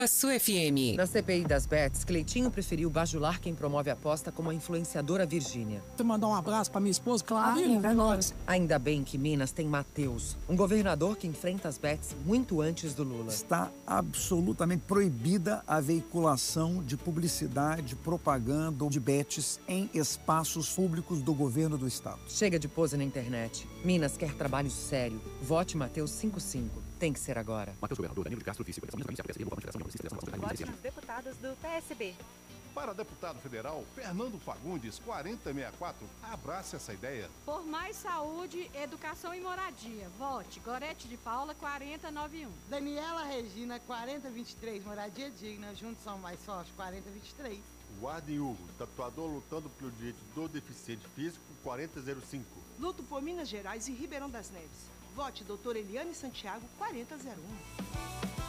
A sua FM. Na CPI das Bets, Cleitinho preferiu bajular quem promove a aposta como a influenciadora Virgínia. Tu mandar um abraço pra minha esposa, claro. Ainda bem que Minas tem Matheus, um governador que enfrenta as Bets muito antes do Lula. Está absolutamente proibida a veiculação de publicidade, propaganda ou de bets em espaços públicos do governo do estado. Chega de pose na internet. Minas quer trabalho sério. Vote Matheus 55. Tem que ser agora. Matheus governador Danilo de Castro, vice, Vote nos deputados do PSB. Para deputado federal, Fernando Fagundes, 4064, abrace essa ideia. Por mais saúde, educação e moradia. Vote Gorete de Paula, 4091. Daniela Regina, 4023, moradia digna. Juntos são mais fortes, 4023. Guardem Hugo, tatuador lutando pelo direito do deficiente físico, 4005. Luto por Minas Gerais e Ribeirão das Neves. Vote doutor Eliane Santiago, 4001.